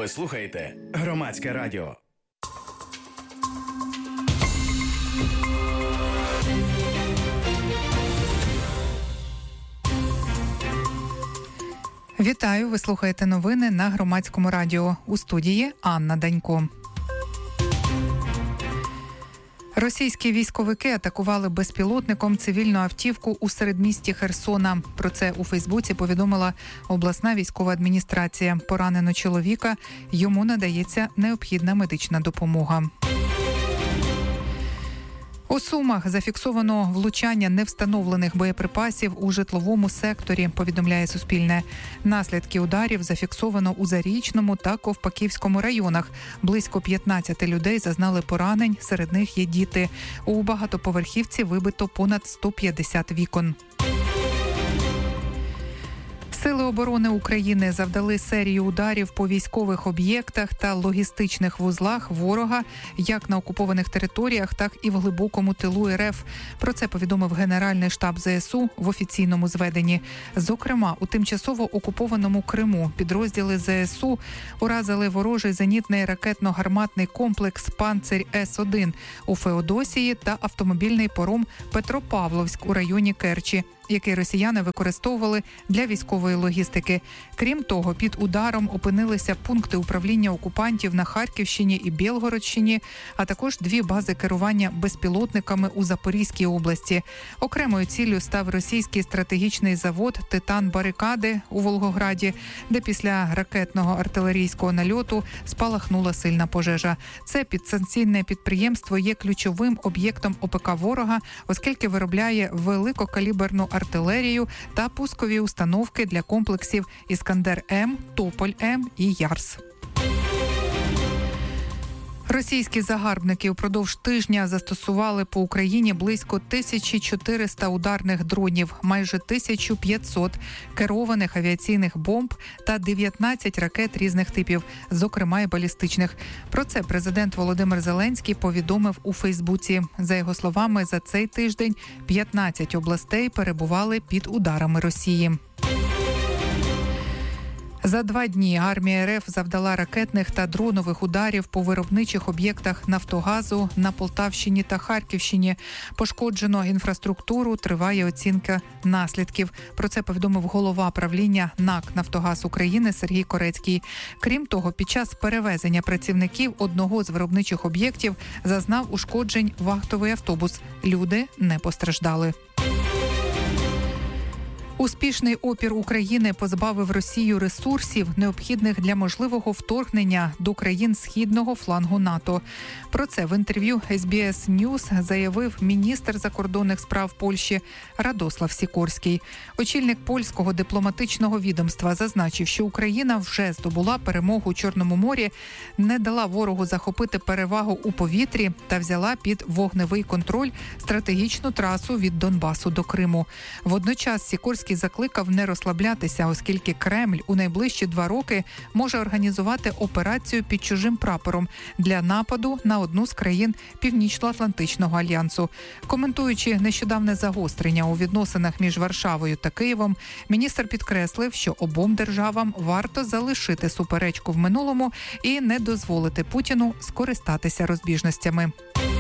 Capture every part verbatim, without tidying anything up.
Ви слухаєте Громадське радіо. Вітаю, ви слухаєте новини на Громадському радіо. У студії Анна Данько. Російські військовики атакували безпілотником цивільну автівку у середмісті Херсона. Про це у Фейсбуці повідомила обласна військова адміністрація. Поранено чоловіка, йому надається необхідна медична допомога. У Сумах зафіксовано влучання невстановлених боєприпасів у житловому секторі, повідомляє Суспільне. Наслідки ударів зафіксовано у Зарічному та Ковпаківському районах. Близько п'ятнадцять людей зазнали поранень, серед них є діти. У багатоповерхівці вибито понад сто п'ятдесят вікон. Сили оборони України завдали серію ударів по військових об'єктах та логістичних вузлах ворога як на окупованих територіях, так і в глибокому тилу РФ. Про це повідомив Генеральний штаб ЗСУ в офіційному зведенні. Зокрема, у тимчасово окупованому Криму підрозділи ЗСУ уразили ворожий зенітний ракетно-гарматний комплекс «Панцирь С один» у Феодосії та автомобільний паром «Петропавловськ» у районі Керчі, який росіяни використовували для військової логістики. Крім того, під ударом опинилися пункти управління окупантів на Харківщині і Білгородщині, а також дві бази керування безпілотниками у Запорізькій області. Окремою ціллю став російський стратегічний завод «Титан-Барикади» у Волгограді, де після ракетного артилерійського нальоту спалахнула сильна пожежа. Це підстанційне підприємство є ключовим об'єктом ОПК ворога, оскільки виробляє великокаліберну артилерію та пускові установки для комплексів «Іскандер-М», «Тополь-М» і «Ярс». Російські загарбники упродовж тижня застосували по Україні близько тисяча чотириста ударних дронів, майже тисяча п'ятсот керованих авіаційних бомб та дев'ятнадцять ракет різних типів, зокрема й балістичних. Про це президент Володимир Зеленський повідомив у Фейсбуці. За його словами, за цей тиждень п'ятнадцять областей перебували під ударами Росії. За два дні армія РФ завдала ракетних та дронових ударів по виробничих об'єктах «Нафтогазу» на Полтавщині та Харківщині. Пошкоджено інфраструктуру, триває оцінка наслідків. Про це повідомив голова правління НАК «Нафтогаз України» Сергій Корецький. Крім того, під час перевезення працівників одного з виробничих об'єктів зазнав ушкоджень вахтовий автобус. Люди не постраждали. Успішний опір України позбавив Росію ресурсів, необхідних для можливого вторгнення до країн східного флангу НАТО. Про це в інтерв'ю ес бі ес News заявив міністр закордонних справ Польщі Радослав Сікорський. Очільник польського дипломатичного відомства зазначив, що Україна вже здобула перемогу у Чорному морі, не дала ворогу захопити перевагу у повітрі та взяла під вогневий контроль стратегічну трасу від Донбасу до Криму. Водночас Сікорський закликав не розслаблятися, оскільки Кремль у найближчі два роки може організувати операцію під чужим прапором для нападу на одну з країн Північно-Атлантичного альянсу. Коментуючи нещодавне загострення у відносинах між Варшавою та Києвом, міністр підкреслив, що обом державам варто залишити суперечку в минулому і не дозволити Путіну скористатися розбіжностями.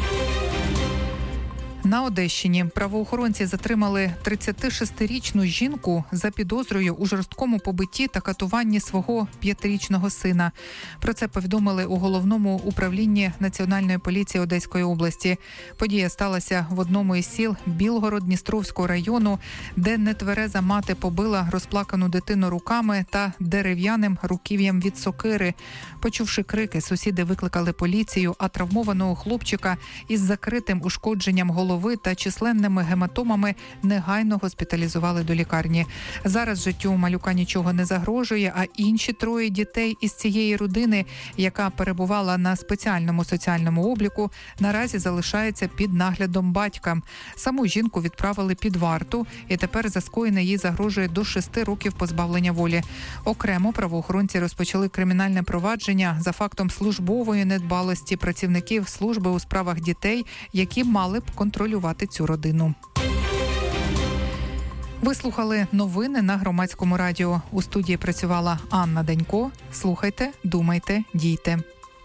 На Одещині правоохоронці затримали тридцятишестирічну жінку за підозрою у жорсткому побитті та катуванні свого п'ятирічного сина. Про це повідомили у головному управлінні Національної поліції Одеської області. Подія сталася в одному із сіл Білгород-Дністровського району, де нетвереза мати побила розплакану дитину руками та дерев'яним руків'ям від сокири. Почувши крики, сусіди викликали поліцію, а травмованого хлопчика із закритим ушкодженням голови та численними гематомами негайно госпіталізували до лікарні. Зараз життю малюка нічого не загрожує, а інші троє дітей із цієї родини, яка перебувала на спеціальному соціальному обліку, наразі залишається під наглядом батька. Саму жінку відправили під варту, і тепер за скоєне їй загрожує до шести років позбавлення волі. Окремо правоохоронці розпочали кримінальне провадження за фактом службової недбалості працівників служби у справах дітей, які мали б контролювати цю родину. Ви слухали новини на Громадському радіо. У студії працювала Анна Данько. Слухайте, думайте, дійте.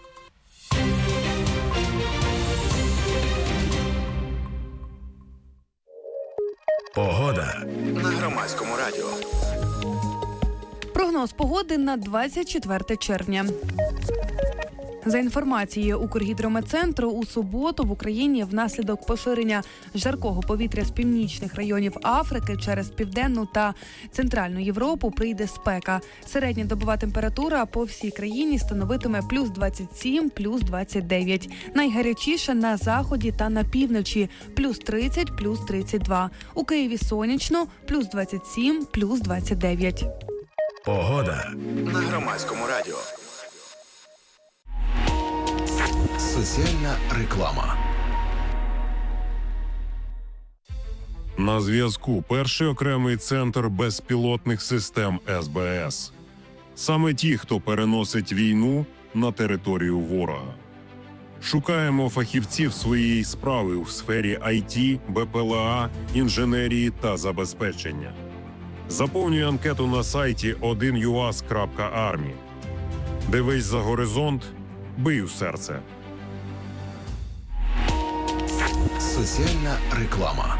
Погода на Громадському радіо. Прогноз погоди на двадцять четверте червня. За інформацією Укргідрометцентру, у суботу в Україні внаслідок поширення жаркого повітря з північних районів Африки через Південну та Центральну Європу прийде спека. Середня добова температура по всій країні становитиме плюс двадцять сім, плюс двадцять дев'ять. Найгарячіше на заході та на півночі – плюс тридцять, плюс тридцять два. У Києві сонячно – плюс двадцять сім, плюс двадцять дев'ять. Погода на Громадському радіо. Соціальна реклама. На зв'язку перший окремий центр безпілотних систем ес бе ес. Саме ті, хто переносить війну на територію ворога. Шукаємо фахівців своєї справи у сфері ай ті, бе пе ел а, інженерії та забезпечення. Заповнюй анкету на сайті один ю ас крапка армі. Дивись за горизонт, бий у серце. Соціальна реклама.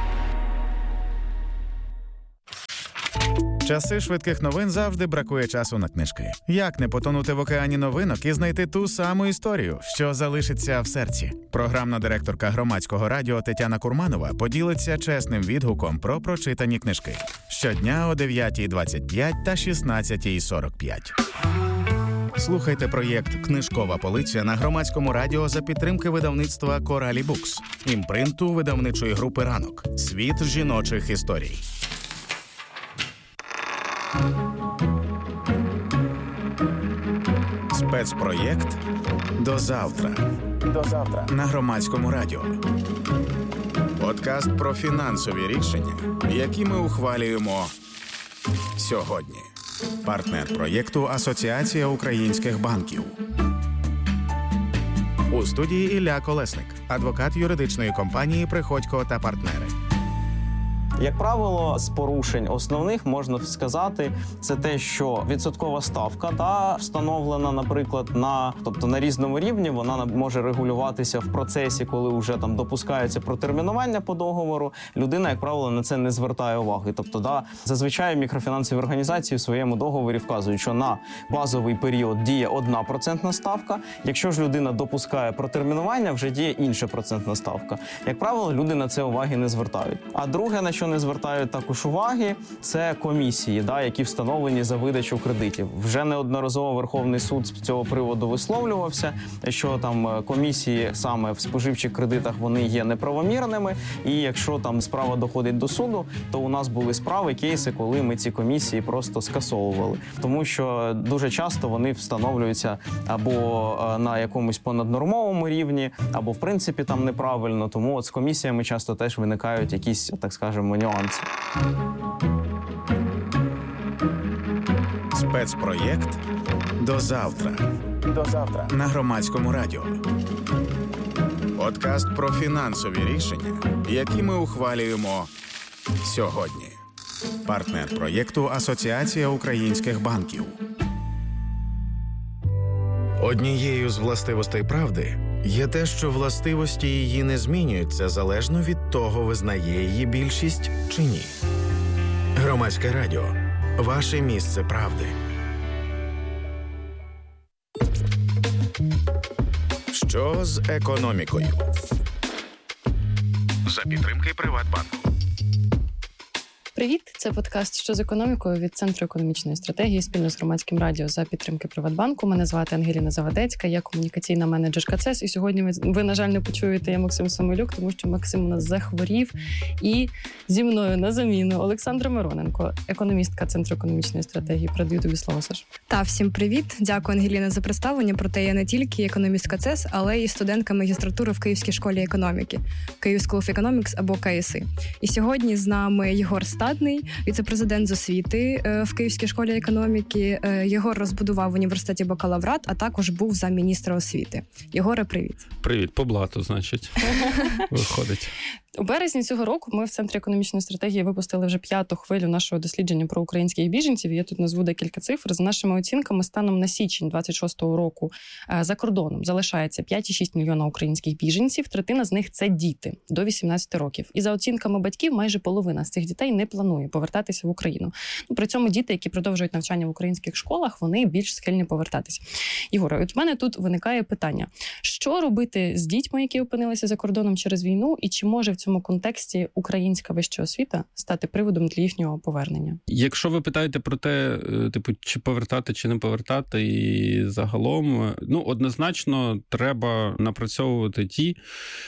Часи швидких новин завжди бракує часу на книжки. Як не потонути в океані новинок і знайти ту саму історію, що залишиться в серці? Програмна директорка Громадського радіо Тетяна Курманова поділиться чесним відгуком про прочитані книжки. Щодня о дев'ятій двадцять п'ять та шістнадцятій сорок п'ять. Слухайте проєкт «Книжкова полиця» на Громадському радіо за підтримки видавництва «Коралі Букс», імпринту видавничої групи «Ранок». Світ жіночих історій. Спецпроєкт «До завтра». До завтра. На Громадському радіо. Подкаст про фінансові рішення, які ми ухвалюємо сьогодні. Партнер проєкту «Асоціація українських банків». У студії Ілля Колесник, адвокат юридичної компанії «Приходько та партнери». Як правило, з порушень основних можна сказати, це те, що відсоткова ставка та встановлена, наприклад, на, тобто на різному рівні, вона може регулюватися в процесі, коли вже там допускається протермінування по договору. Людина, як правило, на це не звертає уваги. Тобто, да, зазвичай мікрофінансові організації в своєму договорі вказують, що на базовий період діє одна процентна ставка. Якщо ж людина допускає протермінування, вже діє інша процентна ставка. Як правило, люди на це уваги не звертають. А друге, на що не звертають також уваги, це комісії, да, які встановлені за видачу кредитів. Вже неодноразово Верховний суд з цього приводу висловлювався, що там комісії саме в споживчих кредитах вони є неправомірними, і якщо там справа доходить до суду, то у нас були справи, кейси, коли ми ці комісії просто скасовували. Тому що дуже часто вони встановлюються або на якомусь понаднормовому рівні, або в принципі там неправильно, тому от з комісіями часто теж виникають якісь, так скажемо, нюанси. Спецпроєкт «До завтра». До завтра. На Громадському радіо. Подкаст про фінансові рішення, які ми ухвалюємо сьогодні. Партнер проєкту «Асоціація українських банків». Однією з властивостей правди є те, що властивості її не змінюються залежно від того, визнає її більшість чи ні. Громадське радіо. Ваше місце правди. Що з економікою? За підтримки Приватбанку. Привіт! Це подкаст «Що з економікою» від Центру економічної стратегії спільно з Громадським радіо за підтримки Приватбанку. Мене звати Ангеліна Завадецька, я комунікаційна менеджерка ЦЕС. І сьогодні ви, ви, на жаль, не почуєте я Максим Самолюк, тому що Максим у нас захворів. І зі мною на заміну Олександра Мироненко, економістка Центру економічної стратегії. Передаю тобі слово, Саш. Та, всім привіт. Дякую, Ангеліна, за представлення. Проте я не тільки економістка ЦЕС, але й студентка магістратури в Київській школі економіки. Київ School of Economics або КСІ. І сьогодні з нами Єгор Стадний, віце-президент з освіти в Київській школі економіки. Єгор розбудував в університеті бакалаврат, а також був замміністра освіти. Єгоре, привіт. Привіт, по блату, значить, виходить. У березні цього року ми в Центрі економічної стратегії випустили вже п'яту хвилю нашого дослідження про українських біженців. Я тут назву декілька цифр. За нашими оцінками, станом на січень двадцять шостого року за кордоном залишається п'ять цілих шість мільйона українських біженців. Третина з них – це діти до вісімнадцяти років. І за оцінками батьків, майже половина з цих дітей не планує повертатися в Україну. При цьому діти, які продовжують навчання в українських школах, вони більш схильні повертатися. Ігоре, от в мене тут виникає питання. Що робити з дітьми, які опинилися за кордоном через війну, і чи може в цьому контексті українська вища освіта стати приводом для їхнього повернення? Якщо ви питаєте про те, типу, чи повертати, чи не повертати, і загалом, ну, однозначно треба напрацьовувати ті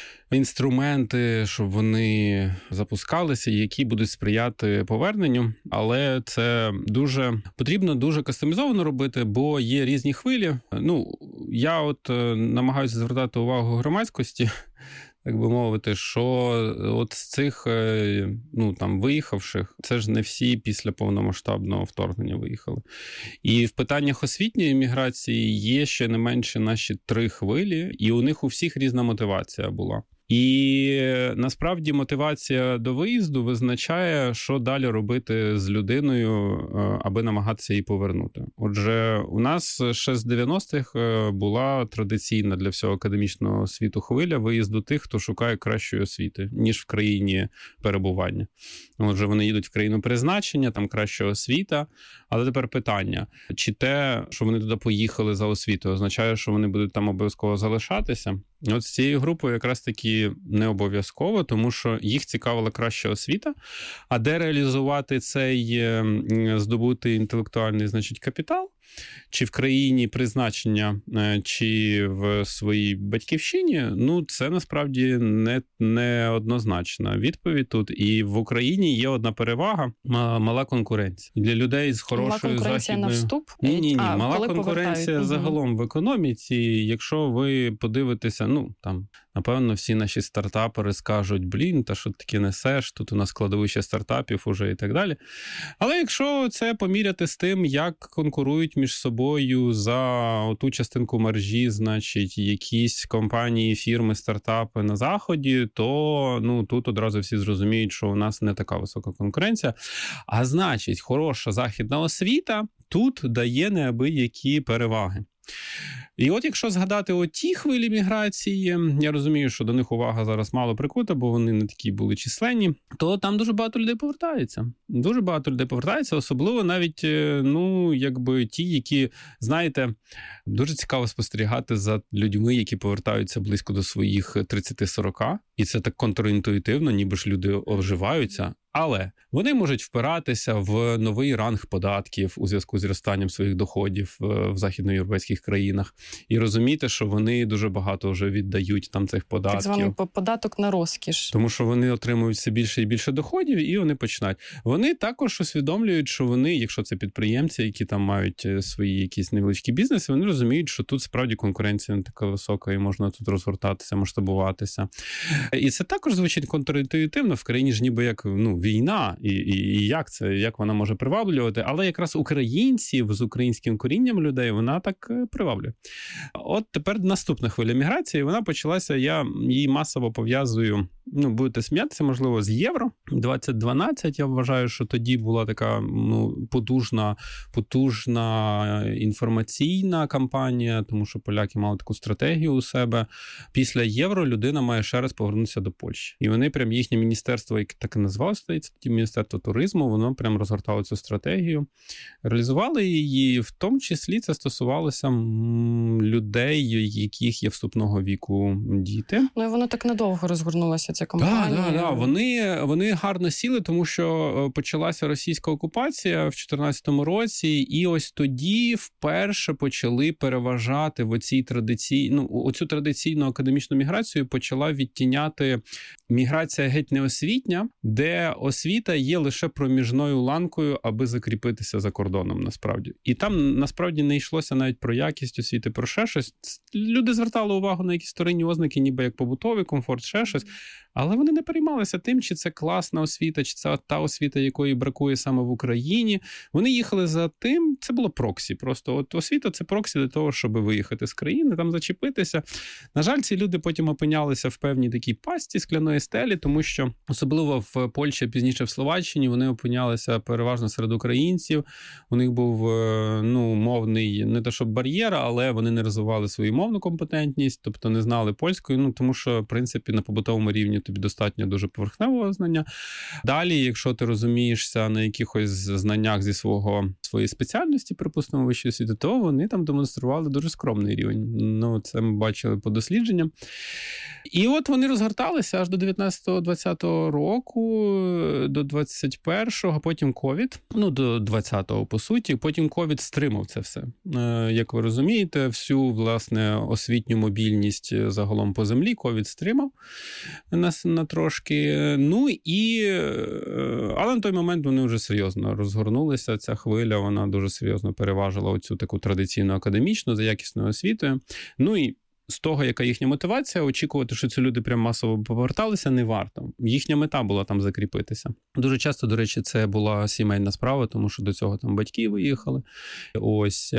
інструменти, щоб вони запускалися, які будуть сприяти поверненню, але це дуже потрібно дуже кастомізовано робити, бо є різні хвилі. Ну, я от намагаюся звертати увагу громадськості, так би мовити, що от з цих, ну, там, виїхавших, це ж не всі після повномасштабного вторгнення виїхали. І в питаннях освітньої міграції є ще не менше наші три хвилі, і у них у всіх різна мотивація була. І насправді мотивація до виїзду визначає, що далі робити з людиною, аби намагатися її повернути. Отже, у нас ще з дев'яностих була традиційна для всього академічного світу хвиля виїзду тих, хто шукає кращої освіти, ніж в країні перебування. Отже, вони їдуть в країну призначення, там краща освіта. Але тепер питання, чи те, що вони туди поїхали за освітою, означає, що вони будуть там обов'язково залишатися? От з цією групою якраз таки не обов'язково, тому що їх цікавила краща освіта, а де реалізувати цей здобутий інтелектуальний, значить, капітал, чи в країні призначення, чи в своїй батьківщині, ну, це насправді не, не однозначна відповідь тут. І в Україні є одна перевага – мала конкуренція. Для людей з хорошою західною... Мала конкуренція на вступ? Ні-ні-ні, мала конкуренція загалом в економіці. Якщо ви подивитеся, ну, там, напевно, всі наші стартапери скажуть, блін, та що таке несеш, тут у нас складовище стартапів уже і так далі. Але якщо це поміряти з тим, як конкурують між собою за ту частинку маржі, значить, якісь компанії, фірми, стартапи на Заході, то, ну, тут одразу всі зрозуміють, що у нас не така висока конкуренція. А значить, хороша західна освіта тут дає неабиякі переваги. І от якщо згадати оті хвилі міграції, я розумію, що до них увага зараз мало прикута, бо вони не такі були численні, то там дуже багато людей повертається. Дуже багато людей повертається, особливо навіть, ну, якби ті, які, знаєте, дуже цікаво спостерігати за людьми, які повертаються близько до своїх тридцять-сорок, і це так контрінтуїтивно, ніби ж люди оживаються. Але вони можуть впиратися в новий ранг податків у зв'язку з зростанням своїх доходів в західноєвропейських країнах і розуміти, що вони дуже багато вже віддають там цих податків. Так званий податок на розкіш. Тому що вони отримують все більше і більше доходів, і вони починають. Вони також усвідомлюють, що вони, якщо це підприємці, які там мають свої якісь невеличкі бізнеси, вони розуміють, що тут справді конкуренція не така висока і можна тут розгортатися, масштабуватися. І це також звучить контрінтуїтивно, в країні ж ніби як, ну, війна, і, і, і як це, як вона може приваблювати, але якраз українців з українським корінням людей вона так приваблює. От тепер наступна хвиля міграції, вона почалася, я її масово пов'язую, ну, будете сміятися, можливо, з Євро двадцять дванадцять, я вважаю, що тоді була така, ну, потужна, потужна інформаційна кампанія, тому що поляки мали таку стратегію у себе. Після Євро людина має ще раз повернутися до Польщі. І вони прям, їхнє міністерство, яке так і називалося, тоді Міністерство туризму, воно прям розгортало цю стратегію. Реалізували її, в тому числі це стосувалося людей, яких є вступного віку діти. Ну і воно так надовго розгорнулося, ця кампанія. Так, так, так. Вони, вони гарно сіли, тому що почалася російська окупація в чотирнадцятому році, і ось тоді вперше почали переважати в оцій традиційній, ну, оцю традиційну академічну міграцію почала відтіняти міграція геть неосвітня, де освіта є лише проміжною ланкою, аби закріпитися за кордоном, насправді. І там, насправді, не йшлося навіть про якість освіти, про ще щось. Люди звертали увагу на якісь вторинні ознаки, ніби як побутовий комфорт, ще щось. Але вони не переймалися тим, чи це класна освіта, чи це та освіта, якої бракує саме в Україні. Вони їхали за тим, це було проксі. Просто от освіта – це проксі для того, щоб виїхати з країни, там зачепитися. На жаль, ці люди потім опинялися в певній такій пастці скляної стелі, тому що особливо в Польщі, пізніше в Словаччині, вони опинялися переважно серед українців. У них був, ну, мовний, не те щоб бар'єр, але вони не розвивали свою мовну компетентність, тобто не знали польської, ну, тому що, в принципі, на побутовому рівні тобі достатньо дуже поверхневого знання. Далі, якщо ти розумієшся на якихось знаннях зі свого, своєї спеціальності, припустимо, вищої освіти, то вони там демонстрували дуже скромний рівень. Ну, це ми бачили по дослідженням. І от вони розгорталися аж до дев'ятнадцятого-двадцятого року, до двадцять першого, потім ковід, ну, до двадцятого, по суті, потім ковід стримав це все. Як ви розумієте, всю, власне, освітню мобільність загалом по землі ковід стримав нас на трошки. Ну, і, але на той момент вони вже серйозно розгорнулися, ця хвиля, вона дуже серйозно переважила оцю таку традиційну академічну за якісною освітою. Ну, і з того, яка їхня мотивація, очікувати, що ці люди прям масово поверталися, не варто. Їхня мета була там закріпитися. Дуже часто, до речі, це була сімейна справа, тому що до цього там батьки виїхали. Ось.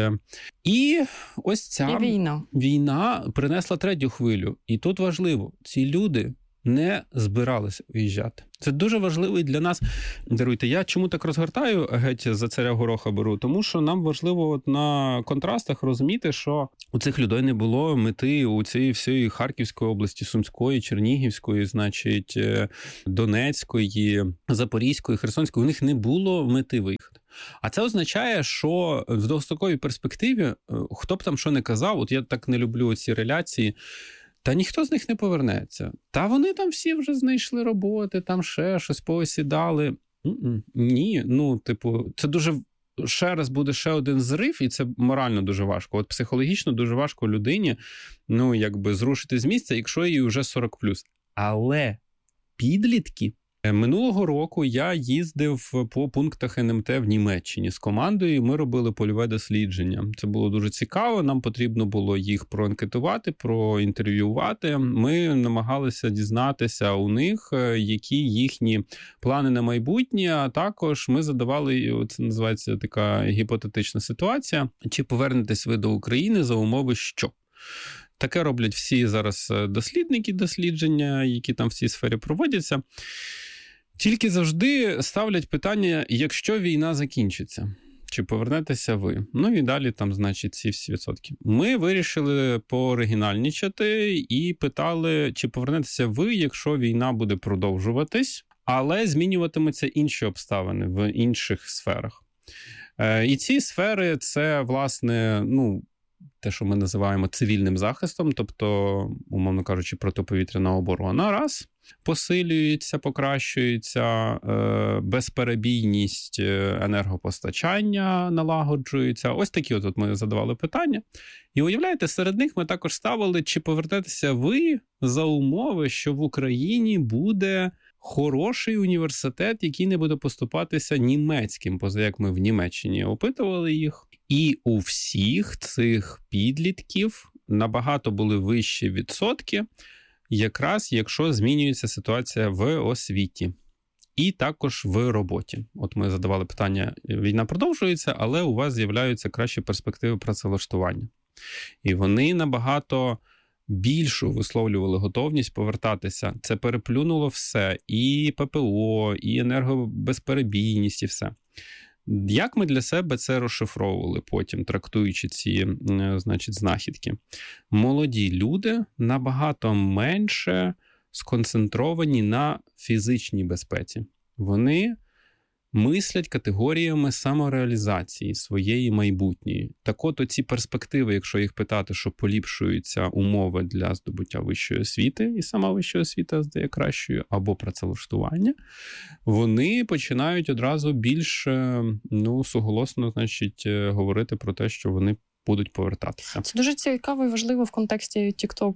І ось ця і війна. війна принесла третю хвилю. І тут важливо, ці люди не збиралися виїжджати. Це дуже важливо і для нас. Даруйте, я чому так розгортаю, геть за царя гороха беру? Тому що нам важливо от на контрастах розуміти, що у цих людей не було мети у цієї всієї Харківської області, Сумської, Чернігівської, значить, Донецької, Запорізької, Херсонської. У них не було мети виїхати. А це означає, що в довгостроковій перспективі, хто б там що не казав, от я так не люблю ці реляції, та ніхто з них не повернеться. Та вони там всі вже знайшли роботи, там ще щось поосідали. Ні, ну, типу, це дуже, ще раз буде ще один зрив, і це морально дуже важко. От психологічно дуже важко людині, ну, якби зрушити з місця, якщо їй вже сорок плюс. Але підлітки. Минулого року я їздив по пунктах ен ем те в Німеччині з командою, і ми робили польове дослідження. Це було дуже цікаво, нам потрібно було їх проанкетувати, проінтерв'ювати. Ми намагалися дізнатися у них, які їхні плани на майбутнє, а також ми задавали, це називається така гіпотетична ситуація, чи повернетесь ви до України за умови що? Таке роблять всі зараз дослідники дослідження, які там в цій сфері проводяться. Тільки завжди ставлять питання, якщо війна закінчиться, чи повернетеся ви? Ну і далі там, значить, ці всі відсотки. Ми вирішили пооригінальнічати і питали, чи повернетеся ви, якщо війна буде продовжуватись, але змінюватимуться інші обставини в інших сферах. І ці сфери – це, власне, ну, те, що ми називаємо цивільним захистом, тобто, умовно кажучи, протиповітряна оборона, раз, посилюється, покращується, безперебійність енергопостачання налагоджується. Ось такі от ми задавали питання. І уявляєте, серед них ми також ставили, чи повернетеся ви за умови, що в Україні буде хороший університет, який не буде поступатися німецьким, поза як ми в Німеччині опитували їх. І у всіх цих підлітків набагато були вищі відсотки, якраз якщо змінюється ситуація в освіті. І також в роботі. От ми задавали питання, війна продовжується, але у вас з'являються кращі перспективи працевлаштування. І вони набагато більшу висловлювали готовність повертатися. Це переплюнуло все. І пе пе о, і енергобезперебійність, і все. Як ми для себе це розшифровували потім, трактуючи ці, значить, знахідки? Молоді люди набагато менше сконцентровані на фізичній безпеці. Вони мислять категоріями самореалізації своєї майбутньої. Так от оці перспективи, якщо їх питати, що поліпшуються умови для здобуття вищої освіти, і сама вища освіта здає кращою, або працевлаштування, вони починають одразу більш, ну, суголосно, значить, говорити про те, що вони будуть повертатися. Це дуже цікаво і важливо в контексті TikTok,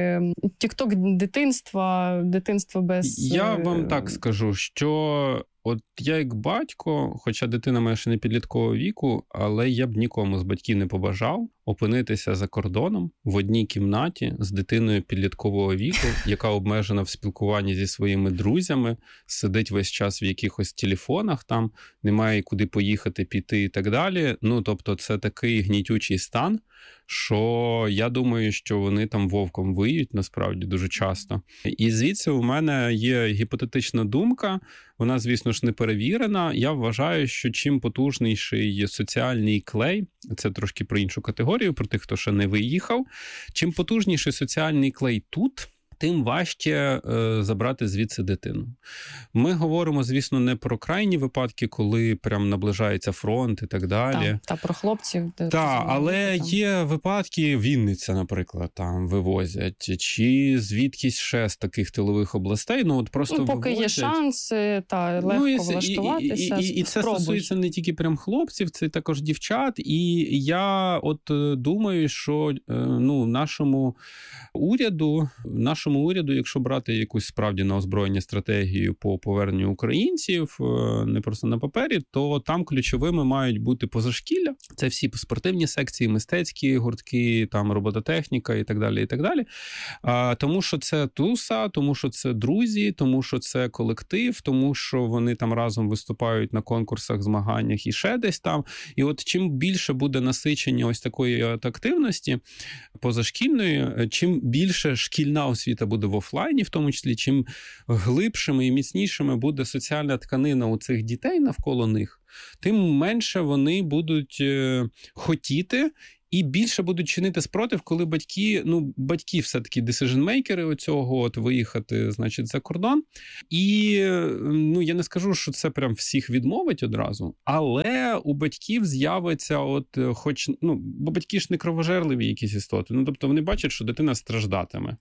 TikTok дитинства, дитинства без... Я вам так скажу, що от я як батько, хоча дитина моя ще не підліткового віку, але я б нікому з батьків не побажав опинитися за кордоном в одній кімнаті з дитиною підліткового віку, яка обмежена в спілкуванні зі своїми друзями, сидить весь час в якихось телефонах, там немає куди поїхати, піти і так далі. Ну, тобто це такий гнітючий стан, що я думаю, що вони там вовком виють, насправді, дуже часто. І звідси у мене є гіпотетична думка, вона, звісно ж, не перевірена. Я вважаю, що чим потужніший соціальний клей, це трошки про іншу категорію, про тих, хто ще не виїхав, чим потужніший соціальний клей тут, тим важче е, забрати звідси дитину. Ми говоримо, звісно, не про крайні випадки, коли прям наближається фронт і так далі. Та, та про хлопців. Так, але там є випадки, Вінниця, наприклад, там вивозять, чи звідкись ще з таких тилових областей, ну от просто ну, поки вивозять. Є шанс, та легко ну, і, влаштуватися. І, і, і, і це стосується не тільки прям хлопців, це також дівчат. І я от думаю, що ну, нашому уряду, нашому Нашому уряду, якщо брати якусь справді на озброєння стратегію по поверненню українців, не просто на папері, то там ключовими мають бути позашкілля. Це всі спортивні секції, мистецькі гуртки, там робототехніка і так далі, і так далі. А, тому що це туса, тому що це друзі, тому що це колектив, тому що вони там разом виступають на конкурсах, змаганнях і ще десь там. І от чим більше буде насичення ось такої активності позашкільної, чим більше шкільна освіта буде в офлайні, в тому числі, чим глибшими і міцнішими буде соціальна тканина у цих дітей навколо них, тим менше вони будуть е, хотіти і більше будуть чинити спротив, коли батьки, ну, батьки все-таки decision-мейкери оцього, от виїхати, значить, за кордон. І, ну, я не скажу, що це прям всіх відмовить одразу, але у батьків з'явиться от, хоч, ну, бо батьки ж не кровожерливі якісь істоти, ну, тобто вони бачать, що дитина страждатиме.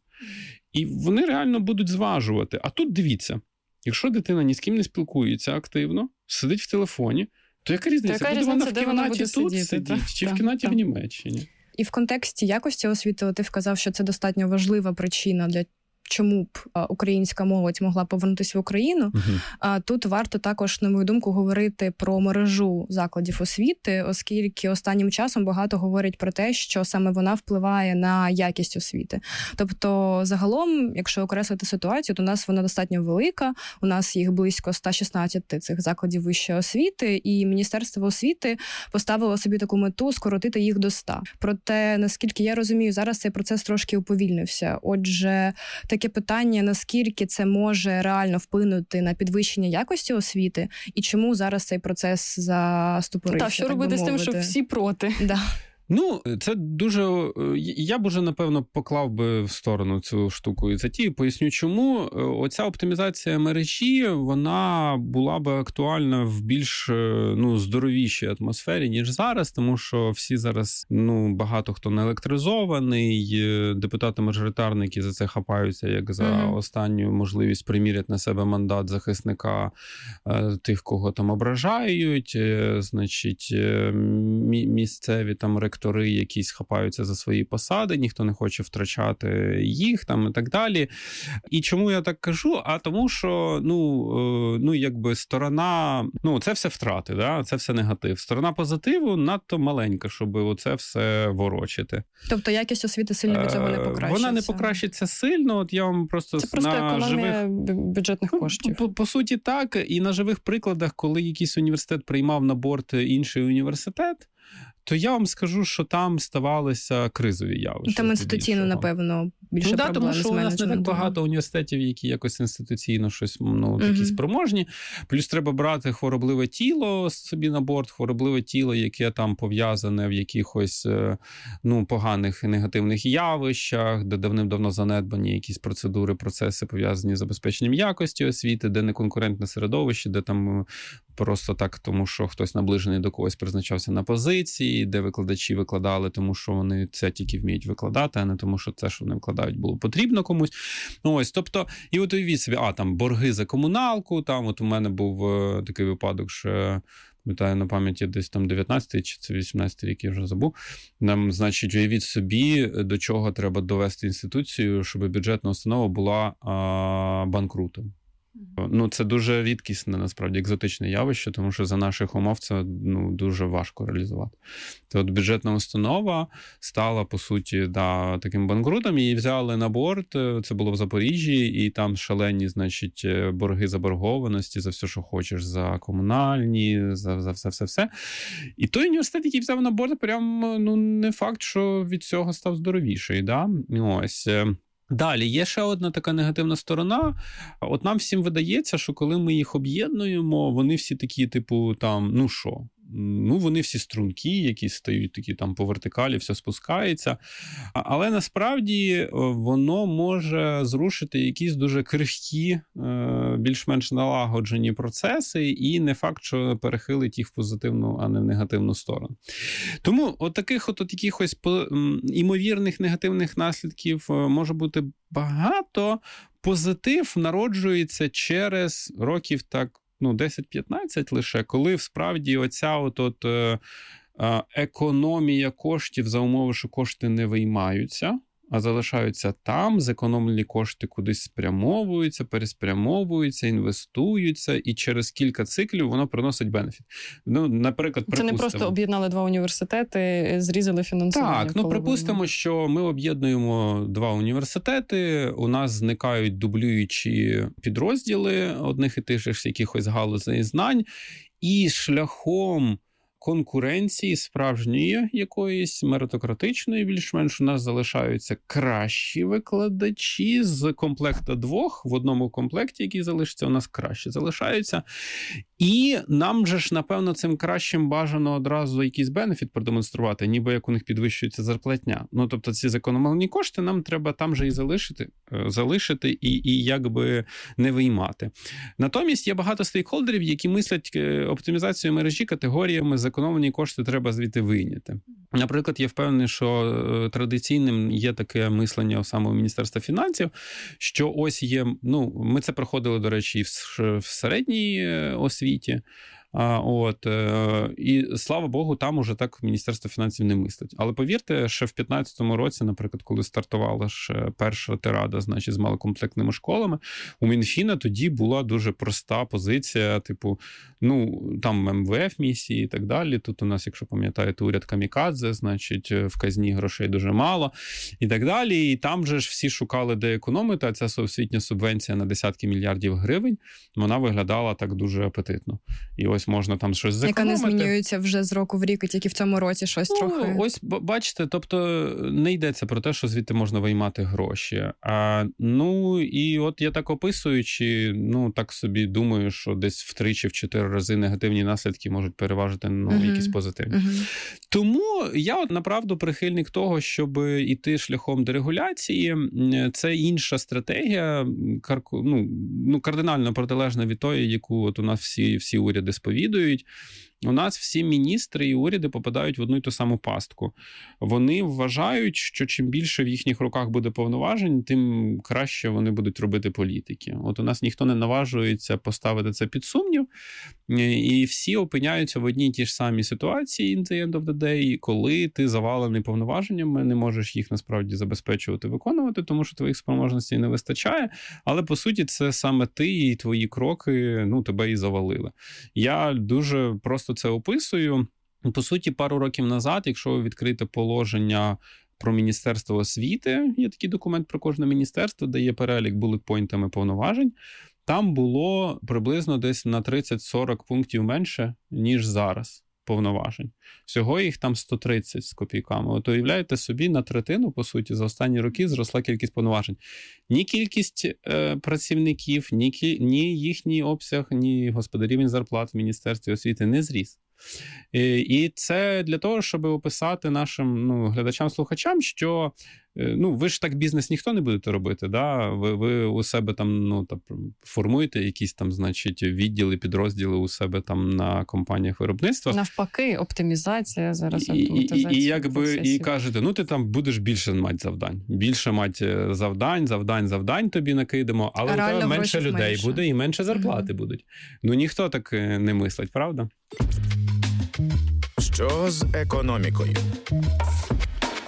І вони реально будуть зважувати. А тут дивіться, якщо дитина ні з ким не спілкується активно, сидить в телефоні, то яка різниця, то яка буде різниця, вона в де кімнаті вона буде тут сидіти, сидіти, та, чи та, в кімнаті та. в Німеччині? І в контексті якості освіти ти вказав, що це достатньо важлива причина для чому б українська молодь могла повернутися в Україну. Uh-huh. А тут варто також, на мою думку, говорити про мережу закладів освіти, оскільки останнім часом багато говорять про те, що саме вона впливає на якість освіти. Тобто, загалом, якщо окреслити ситуацію, то у нас вона достатньо велика, у нас їх близько сто шістнадцять цих закладів вищої освіти, і Міністерство освіти поставило собі таку мету скоротити їх до ста. Проте, наскільки я розумію, зараз цей процес трошки уповільнився. Отже, таке питання, наскільки це може реально вплинути на підвищення якості освіти, і чому зараз цей процес застопорився? Так, що робити з тим, що всі проти? Да. Ну, це дуже... Я б уже, напевно, поклав би в сторону цю штуку і затію. Поясню, чому. Оця оптимізація мережі, вона була би актуальна в більш, ну, здоровішій атмосфері, ніж зараз, тому що всі зараз, ну, багато хто не електризований, депутати-мажоритарники за це хапаються, як за mm-hmm. останню можливість приміряти на себе мандат захисника тих, кого там ображають, значить, місцеві там ректори, якісь хапаються за свої посади, ніхто не хоче втрачати їх там і так далі. І чому я так кажу? А тому, що, ну, ну якби сторона, ну, це все втрати, да? Це все негатив. Сторона позитиву надто маленька, щоб оце все ворочити. Тобто якість освіти сильно від цього не покращиться? Вона не покращиться сильно, от я вам просто... Це просто на економія живих... бюджетних коштів. По, по суті, так. І на живих прикладах, коли якийсь університет приймав на борт інший університет, то я вам скажу, що там ставалися кризові явища. Там інституційно, напевно, більше ну, да, проблем з менеджментом. Тому що у нас не так багато університетів, які якось інституційно щось, ну, такі uh-huh. спроможні. Плюс треба брати хворобливе тіло собі на борт, хворобливе тіло, яке там пов'язане в якихось, ну, поганих і негативних явищах, де давним-давно занедбані якісь процедури, процеси пов'язані з забезпеченням якості освіти, де не конкурентне середовище, де там просто так, тому що хтось наближений до когось призначався на позиції, де викладачі викладали, тому що вони це тільки вміють викладати, а не тому, що це, що вони викладають, було потрібно комусь. Ось, тобто, і от уявіть собі, а, там, борги за комуналку, там, от у мене був е, такий випадок, що, пам'ятаю, на пам'яті десь там дев'ятнадцятий чи це вісімнадцятий рік, я вже забув. Нам, значить, уявіть собі, до чого треба довести інституцію, щоб бюджетна установа була а, банкрутом. Ну, це дуже рідкісне, насправді, екзотичне явище, тому що за наших умов це, ну, дуже важко реалізувати. То от бюджетна установа стала, по суті, да, таким банкрутом, її взяли на борт, це було в Запоріжжі, і там шалені, значить, борги заборгованості за все, що хочеш, за комунальні, за, за все-все-все. І той університет, який взяв на борт, прям, ну, не факт, що від цього став здоровіший, да? Ось. Далі, є ще одна така негативна сторона. От нам всім видається, що коли ми їх об'єднуємо, вони всі такі, типу, там, ну що, ну вони всі струнки, які стають такі там по вертикалі, все спускається. Але насправді воно може зрушити якісь дуже крихкі, більш-менш налагоджені процеси, і не факт, що перехилить їх в позитивну, а не в негативну сторону. Тому от таких от, от якихось імовірних негативних наслідків може бути багато. Позитив народжується через років так, ну, десять-п'ятнадцять лише, коли справді оця от, от е, економія коштів за умови, що кошти не виймаються, а залишаються там, зекономлені кошти кудись спрямовуються, переспрямовуються, інвестуються, і через кілька циклів воно приносить бенефіт. Ну, наприклад, припустимо... Це не просто об'єднали два університети, зрізали фінансування. Так, ну, припустимо, що ми об'єднуємо два університети, у нас зникають дублюючі підрозділи одних і тих же якихось галузей знань, і шляхом конкуренції справжньої якоїсь меритократичної, більш-менш, у нас залишаються кращі викладачі з комплекта двох. В одному комплекті, який залишиться, у нас краще залишаються. І нам же ж, напевно, цим кращим бажано одразу якийсь бенефіт продемонструвати, ніби як у них підвищується зарплатня. Ну, тобто ці зекономлені кошти нам треба там же і залишити, залишити і, і якби не виймати. Натомість є багато стейкхолдерів, які мислять оптимізацію мережі категоріями зекономлені кошти треба звідти вийняти. Наприклад, я впевнений, що традиційним є таке мислення саме у Міністерства фінансів, що ось є, ну, ми це проходили, до речі, і в, в середній освіті, А, от, е, і, слава Богу, там уже так Міністерство фінансів не мислить. Але повірте, ще в п'ятнадцятому році, наприклад, коли стартувала ж перша тирада, значить, з малокомплектними школами, у Мінфіна тоді була дуже проста позиція, типу, ну, там ем ве еф місії і так далі. Тут у нас, якщо пам'ятаєте, уряд камікадзе, значить, в казні грошей дуже мало і так далі. І там же ж всі шукали, де економити, а ця освітня субвенція на десятки мільярдів гривень, вона виглядала так дуже апетитно. І ось можна там щось зекономити. Яка не змінюється вже з року в рік, і тільки в цьому році щось ну, трохи. Ось, бачите, тобто не йдеться про те, що звідти можна виймати гроші. А, ну, і от я так описуючи, ну, так собі думаю, що десь в три чи в чотири рази негативні наслідки можуть переважити, ну, uh-huh. якісь позитивні. Uh-huh. Тому я от, направду, прихильник того, щоб іти шляхом дерегуляції. Це інша стратегія, ну, ну, кардинально протилежна від тої, яку от у нас всі, всі уряди сповідують. У нас всі міністри і уряди попадають в одну й ту саму пастку. Вони вважають, що чим більше в їхніх руках буде повноважень, тим краще вони будуть робити політики. От у нас ніхто не наважується поставити це під сумнів, і всі опиняються в одній й тій ж самій ситуації in the end of the day, коли ти завалений повноваженнями, не можеш їх насправді забезпечувати, виконувати, тому що твоїх спроможностей не вистачає, але по суті це саме ти і твої кроки, ну, тебе і завалили. Я дуже просто це описую. По суті, пару років назад, якщо ви відкрите положення про Міністерство освіти, є такий документ про кожне міністерство, де є перелік булетпойнтами повноважень, там було приблизно десь на тридцять-сорок пунктів менше, ніж зараз повноважень. Всього їх там сто тридцять з копійками. От уявляєте собі, на третину, по суті, за останні роки зросла кількість повноважень. Ні кількість е, працівників, ні, ні їхній обсяг, ні господарівень зарплат в Міністерстві освіти не зріс. І, і це для того, щоб описати нашим, ну, глядачам-слухачам, що, ну, ви ж так бізнес ніхто не будете робити, да? ви, ви у себе там, ну, там, формуєте якісь там, значить, відділи, підрозділи у себе там на компаніях виробництва. Навпаки, оптимізація, зараз і, автоматизація. І, і, якби, процесів. І кажете, ну, ти там будеш більше мати завдань. Більше мати завдань, завдань, завдань тобі накидемо, але у тебе менше людей менше. буде і менше зарплати mm-hmm. будуть. Ну, ніхто так не мислить, правда? Що з економікою?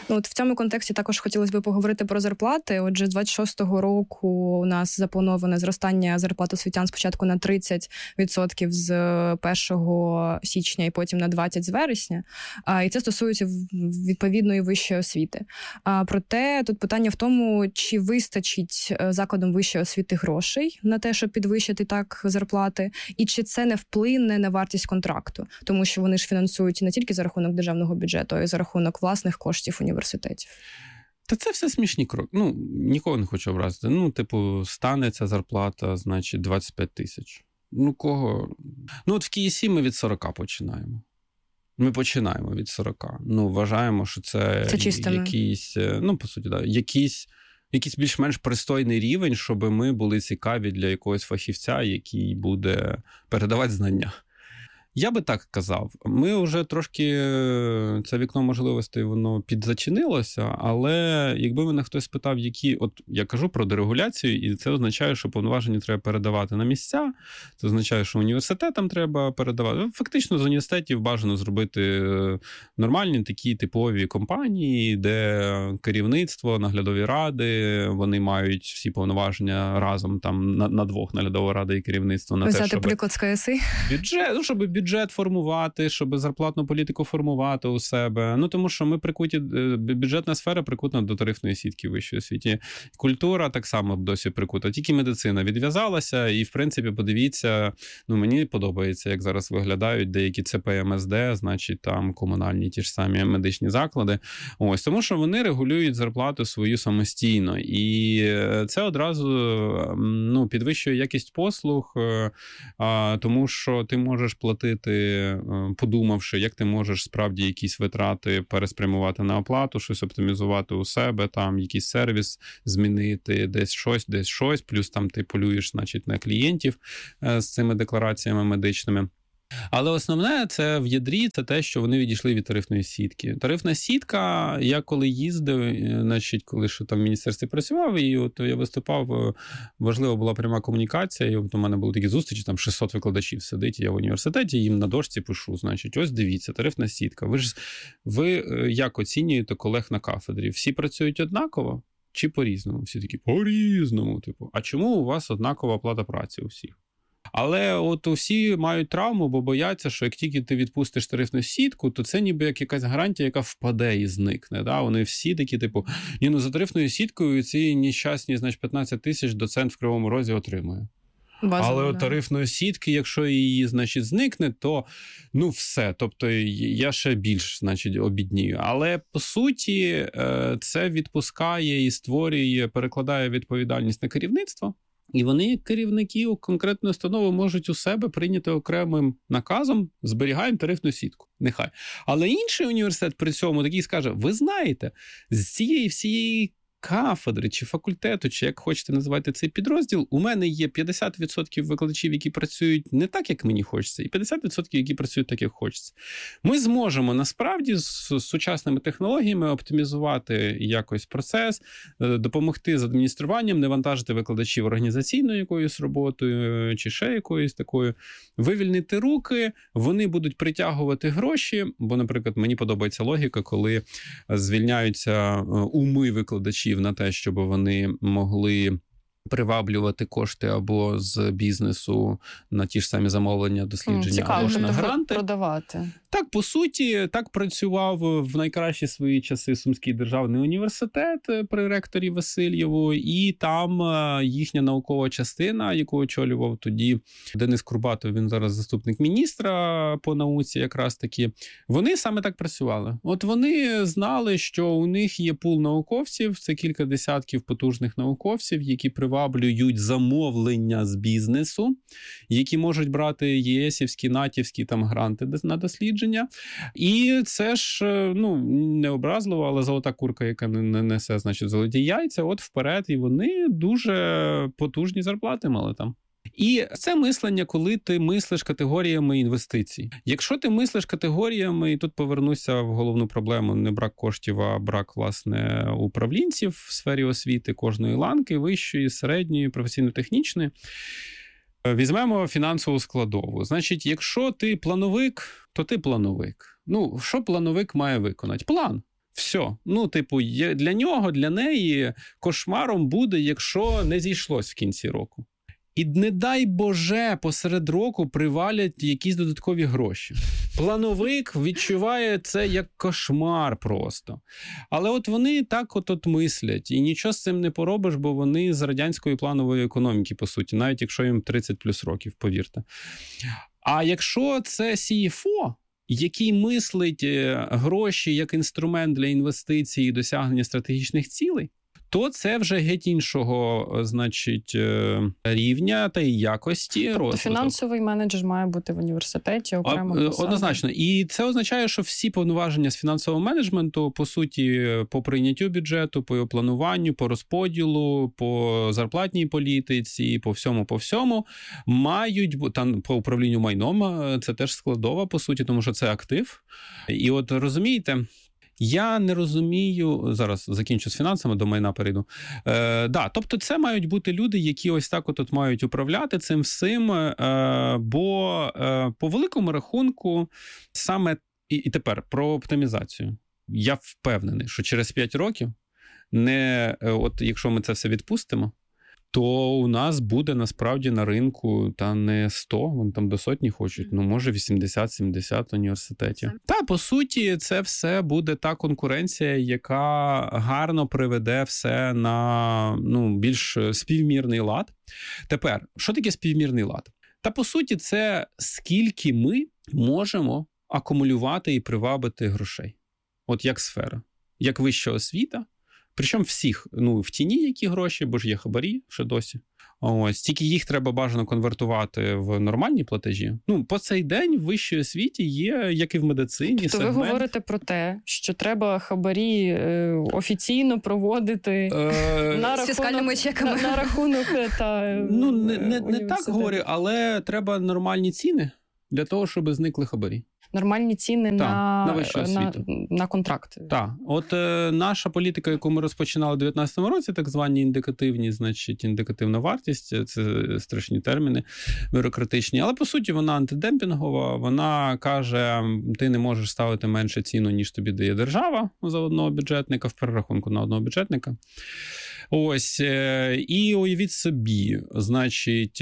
Ну, от в цьому контексті також хотілося б поговорити про зарплати. Отже, з двадцять шостого року у нас заплановане зростання зарплат освітян спочатку на тридцять відсотків з першого січня і потім на двадцять з вересня. А, і це стосується відповідної вищої освіти. А, проте тут питання в тому, чи вистачить закладам вищої освіти грошей на те, щоб підвищити так зарплати, і чи це не вплине на вартість контракту, тому що вони ж фінансують не тільки за рахунок державного бюджету, а й за рахунок власних коштів університетів. Та це все смішні кроки. Ну, нікого не хочу образити. Ну, типу, стане ця зарплата, значить, двадцять п'ять тисяч. Ну, кого? Ну, от в КІСі ми від сорока починаємо. Ми починаємо від сорока. Ну, вважаємо, що це, це якийсь, ну, по суті, да, якийсь, якийсь більш-менш пристойний рівень, щоб ми були цікаві для якогось фахівця, який буде передавати знання. Я би так казав. Ми вже трошки, це вікно можливостей, воно підзачинилося, але якби мене хтось спитав, які, от я кажу про дерегуляцію, і це означає, що повноваження треба передавати на місця, це означає, що університетам треба передавати. Фактично з університетів бажано зробити нормальні такі типові компанії, де керівництво, наглядові ради, вони мають всі повноваження разом там на, на двох, наглядова рада і керівництво. На Взяти те, щоб приклад з КСІ? Бюджет, ну, щоб бюджет бюджет формувати, щоб зарплатну політику формувати у себе. Ну, тому що ми прикуті, бюджетна сфера прикутна до тарифної сітки в вищій освіті. Культура так само досі прикута. Тільки медицина відв'язалася, і, в принципі, подивіться, ну, мені подобається, як зараз виглядають деякі ЦП Ем Ес Де, значить, там комунальні ті ж самі медичні заклади. Ось, тому що вони регулюють зарплату свою самостійно. І це одразу, ну, підвищує якість послуг, тому що ти можеш платити, подумавши, як ти можеш справді якісь витрати переспрямувати на оплату, щось оптимізувати у себе, там якийсь сервіс змінити, десь щось, десь щось, плюс там ти полюєш, значить, на клієнтів з цими деклараціями медичними. Але основне це в ядрі, це те, що вони відійшли від тарифної сітки. Тарифна сітка, я коли їздив, значить, коли що там в міністерстві працював, і от я виступав, важлива була пряма комунікація, і от у мене були такі зустрічі, там шістсот викладачів сидить, я в університеті, їм на дошці пишу, значить, ось дивіться, тарифна сітка. Ви ж, ви як оцінюєте колег на кафедрі? Всі працюють однаково чи по-різному? Всі такі, по-різному, типу. А чому у вас однакова оплата праці у всіх? Але от усі мають травму, бо бояться, що як тільки ти відпустиш тарифну сітку, то це ніби як якась гарантія, яка впаде і зникне. Да? Вони всі такі, типу, ні, ну за тарифною сіткою ці нещасні, значить, п'ятнадцять тисяч доцент в Кривому Розі отримує. Базово, але от тарифної сітки, якщо її, значить, зникне, то, ну, все. Тобто я ще більш, значить, обіднію. Але, по суті, це відпускає і створює, перекладає відповідальність на керівництво. І вони, як керівники у конкретної установи, можуть у себе прийняти окремим наказом, зберігаємо тарифну сітку. Нехай. Але інший університет при цьому такий скаже, ви знаєте, з цієї всієї кафедри чи факультету, чи як хочете називати цей підрозділ, у мене є п'ятдесят відсотків викладачів, які працюють не так, як мені хочеться, і п'ятдесят відсотків, які працюють так, як хочеться. Ми зможемо насправді з сучасними технологіями оптимізувати якось процес, допомогти з адмініструванням, не вантажити викладачів організаційною якоюсь роботою, чи ще якоюсь такою, вивільнити руки, вони будуть притягувати гроші, бо, наприклад, мені подобається логіка, коли звільняються уми викладачів на те, щоб вони могли приваблювати кошти або з бізнесу на ті ж самі замовлення, дослідження, Цікаво, або ж на гранти. Продавати. Так, по суті, так працював в найкращі свої часи Сумський державний університет при ректорі Васильєву, і там їхня наукова частина, яку очолював тоді Денис Курбатов, він зараз заступник міністра по науці якраз таки, вони саме так працювали. От вони знали, що у них є пул науковців, це кілька десятків потужних науковців, які приваблюють замовлення з бізнесу, які можуть брати єсівські, натівські там гранти на дослідження. І це ж, ну, не образливо, але золота курка, яка не несе, значить, золоті яйця, от вперед, і вони дуже потужні зарплати мали там. І це мислення, коли ти мислиш категоріями інвестицій. Якщо ти мислиш категоріями, і тут повернуся в головну проблему, не брак коштів, а брак, власне, управлінців в сфері освіти кожної ланки, вищої, середньої, професійно-технічної, візьмемо фінансову складову. Значить, якщо ти плановик, то ти плановик. Ну, що плановик має виконати? План. Все. Ну, типу, для нього, для неї кошмаром буде, якщо не зійшлось в кінці року. І не дай Боже, посеред року привалять якісь додаткові гроші. Плановик відчуває це як кошмар просто. Але от вони так от, от мислять. І нічого з цим не поробиш, бо вони з радянської планової економіки, по суті. Навіть якщо їм тридцять плюс років, повірте. А якщо це сі еф о, який мислить гроші як інструмент для інвестицій і досягнення стратегічних цілей, то це вже геть іншого, значить, рівня та і якості тобто розвитку. Фінансовий менеджер має бути в університеті окремо посади. Однозначно. І це означає, що всі повноваження з фінансового менеджменту, по суті, по прийняттю бюджету, по його плануванню, по розподілу, по зарплатній політиці, по всьому, по всьому, мають, там, по управлінню майном, це теж складова, по суті, тому що це актив. І от розумієте, я не розумію, зараз закінчу з фінансами, до майна перейду. Е, да, тобто це мають бути люди, які ось так от, от мають управляти цим всім, е, бо е, по великому рахунку саме, і, і тепер про оптимізацію. Я впевнений, що через п'ять років, не, от якщо ми це все відпустимо, то у нас буде насправді на ринку та не сто, вони там до сотні хочуть, ну може вісімдесят-сімдесят університетів. Та, по суті, це все буде та конкуренція, яка гарно приведе все на, ну, більш співмірний лад. Тепер, що таке співмірний лад? Та, по суті, це скільки ми можемо акумулювати і привабити грошей. От як сфера, як вища освіта. Причому всіх, ну, в тіні які гроші, бо ж є хабарі ще досі. Ось, тільки їх треба бажано конвертувати в нормальні платежі. Ну, по цей день в вищій освіті є, як і в медицині, тобто сегмент. Ви говорите про те, що треба хабарі е, офіційно проводити е... на, з фіскальними чеками. На, на рахунок та Ну, не, не, не так говорю, але треба нормальні ціни для того, щоб зникли хабарі. Нормальні ціни так, на, на, на, на контракти. Так. От е, наша політика, яку ми розпочинали у дев'ятнадцятому році, так звані індикативні, значить, індикативна вартість, це страшні терміни бюрократичні, але по суті вона антидемпінгова, вона каже, ти не можеш ставити менше ціну, ніж тобі дає держава за одного бюджетника, в перерахунку на одного бюджетника. Ось, і уявіть собі, значить,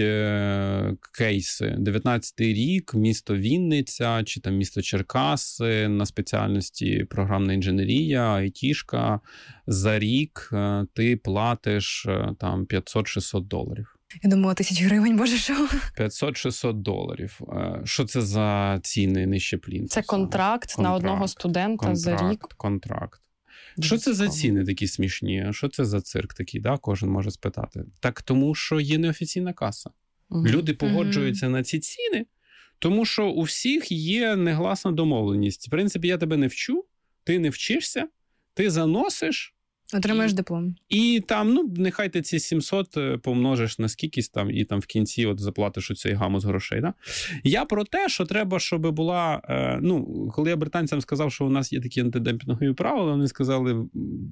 кейси. дев'ятнадцятий рік, місто Вінниця, чи там місто Черкаси, на спеціальності програмна інженерія, айтішка, за рік ти платиш там п'ятсот-шістсот доларів. Я думала, тисяч гривень, боже, що? п'ятсот-шістсот доларів. Що це за ціни нижче плінтуса? Це контракт, контракт на одного студента контракт, за рік. Контракт. Що це за ціни такі смішні? Що це за цирк такий? Да? Кожен може спитати. Так тому, що є неофіційна каса. Угу. Люди погоджуються угу. на ці ціни, тому що у всіх є негласна домовленість. В принципі, я тебе не вчу, ти не вчишся, ти заносиш. Отримаєш і, диплом. І там, ну, нехай ти ці сімсот помножиш на скількись там, і там в кінці от заплатиш оцей гамус грошей. Да? Я про те, що треба, щоб була... Е, ну, коли я британцям сказав, що у нас є такі антидемпінгові правила, вони сказали,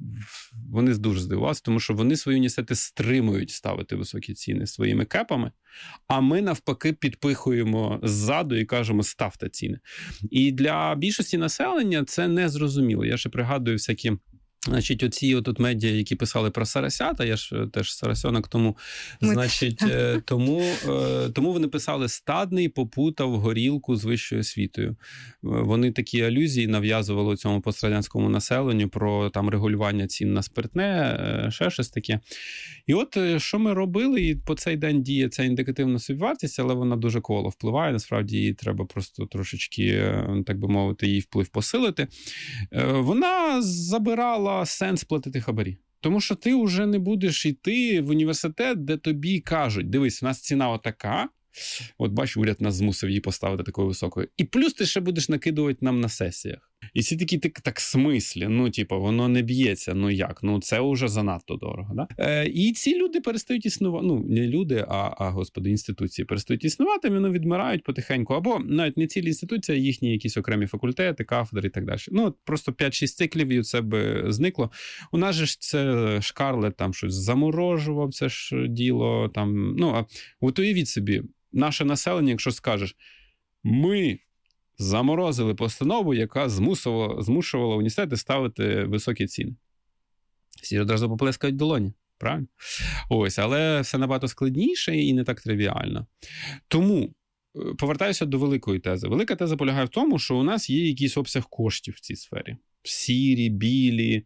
вони дуже здивувалися, тому що вони свої університети стримують ставити високі ціни своїми кепами, а ми навпаки підпихуємо ззаду і кажемо, ставте ціни. І для більшості населення це не зрозуміло. Я ще пригадую всякі... Значить, оці от медіа, які писали про Сарасята, я ж теж Сарасьонок, тому, значить, тому, тому вони писали «стадний попутав горілку з вищою освітою». Вони такі алюзії нав'язували цьому пострадянському населенню про там регулювання цін на спиртне, ще щось таке. І от що ми робили, і по цей день діє ця індикативна собівартість, але вона дуже коло впливає, насправді її треба просто трошечки, так би мовити, її вплив посилити. Вона забирала сенс платити хабарі. Тому що ти вже не будеш йти в університет, де тобі кажуть, дивись, у нас ціна отака, от бачу, уряд нас змусив її поставити такою високою. І плюс ти ще будеш накидувати нам на сесіях. І всі такі, так, так смислі, ну, типу, воно не б'ється, ну як, ну це вже занадто дорого. Да? Е, і ці люди перестають існувати, ну, не люди, а, а, господи, інституції перестають існувати, вони відмирають потихеньку, або навіть не цілі інституції, а їхні якісь окремі факультети, кафедри і так далі. Ну, от просто п'ять-шість циклів і це би зникло. У нас же ж це Шкарлет там щось заморожував, це ж діло, там, ну, а от уявіть собі, наше населення, якщо скажеш, ми заморозили постанову, яка змусувала, змушувала університети ставити високі ціни. Всі одразу поплескають в долоні, правильно? Ось, але все набагато складніше і не так тривіально. Тому повертаюся до великої тези. Велика теза полягає в тому, що у нас є якийсь обсяг коштів в цій сфері. Сірі, білі,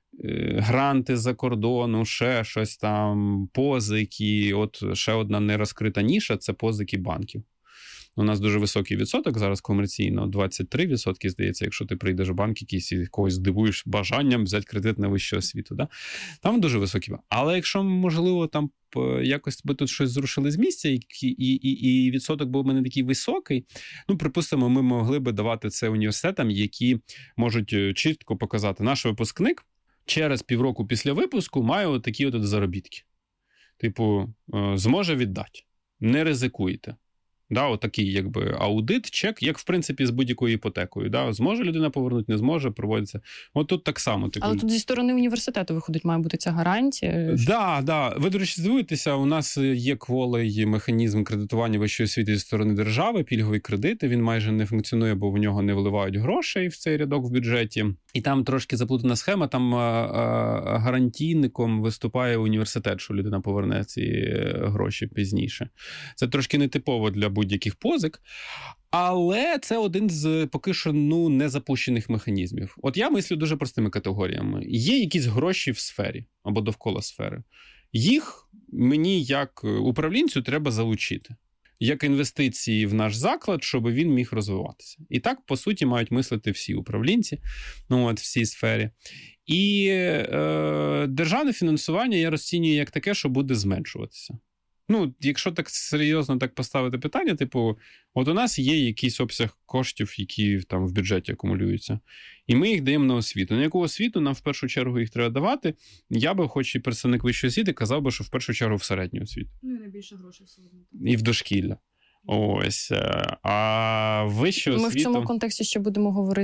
гранти з-за кордону, ще щось там, позики. От ще одна нерозкрита ніша – це позики банків. У нас дуже високий відсоток зараз комерційно, двадцять три відсотки, здається, якщо ти прийдеш в банк якийсь і когось здивуєш бажанням взяти кредит на вищу освіту. Да? Там дуже високий. Але якщо, можливо, там якось би тут щось зрушили з місця, і, і, і, і відсоток був у мене такий високий, ну, припустимо, ми могли би давати це університетам, які можуть чітко показати, наш випускник через півроку після випуску має от такі от заробітки. Типу, зможе віддати. Не ризикуйте. Да, отакий, якби, аудит, чек, як, в принципі, з будь-якою іпотекою. Да? Зможе людина повернути, не зможе, проводиться. От тут так само. Так... Але тут зі сторони університету, виходить, має бути ця гарантія. Так, да, да. Ви, до речі, здивуєтеся, у нас є кволий механізм кредитування вищої освіти зі сторони держави, пільгові кредити, він майже не функціонує, бо в нього не вливають грошей в цей рядок в бюджеті. І там трошки заплутана схема, там а, а, гарантійником виступає університет, що людина поверне ці гроші пізніше. Це трошки нетипово для будь-яких позик, але це один з поки що ну, незапущених механізмів. От я мислю дуже простими категоріями. Є якісь гроші в сфері або довкола сфери. Їх мені як управлінцю треба залучити. Як інвестиції в наш заклад, щоб він міг розвиватися. І так, по суті, мають мислити всі управлінці, ну, от, в цій сфері. І е, державне фінансування я розцінюю як таке, що буде зменшуватися. Ну, якщо так серйозно так поставити питання, типу, от у нас є якийсь обсяг коштів, які там в бюджеті акумулюються, і ми їх даємо на освіту. На яку освіту нам в першу чергу їх треба давати? Я би, хоч і представник вищої освіти, казав би, що в першу чергу в середню освіту. Ну, і найбільше грошей все одно. І в дошкілля. Ось. А вища освіта... Ми в цьому контексті ще будемо говорити